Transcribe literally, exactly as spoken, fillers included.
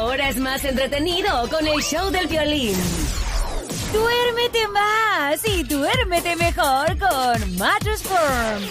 Ahora es más entretenido con el show del violín. Duérmete más y duérmete mejor con Mattress Firm.